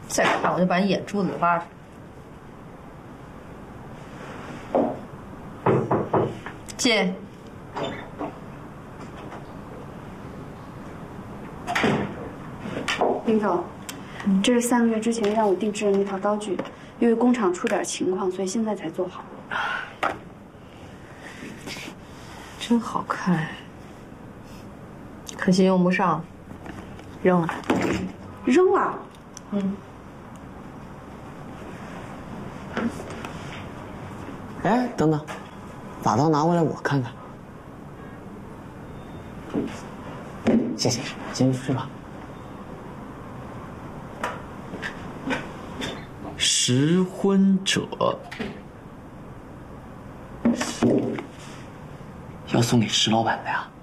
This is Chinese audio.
再看我就把你眼珠子挖出来。进。 林总，这是3个月之前让我定制的那套刀具，因为工厂出点情况，所以现在才做好。 真好看，可惜用不上，扔了。 扔了？ 嗯。 哎，等等，把刀拿过来我看看。谢谢，先去吧。 食婚者要送给石老板的呀。